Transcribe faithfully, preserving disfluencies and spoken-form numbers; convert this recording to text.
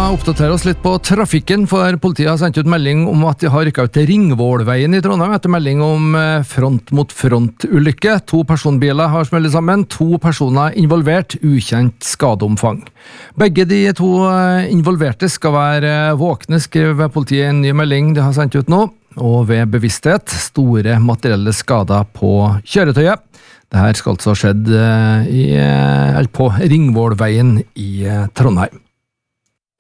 oppdatere oss litt på trafikken, for politiet har sendt ut melding om at de har rykket ut til Ringvålveien i Trondheim etter melding om front mot front-ulykke. To personbiler har smellet sammen, to personer involvert, ukjent skadeomfang. Begge de to involverte skal være våkne, skriver politiet i en ny melding de har sendt ut nå, og ved bevissthet store materielle skader på kjøretøyet. Dette skal altså ha skjedd i, på Ringvålveien i Trondheim.